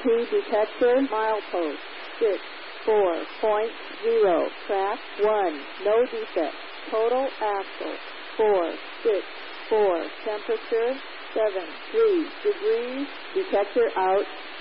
detector, milepost 64.0, track 1, no defect, total axle 464, temperature 73 degrees, detector out.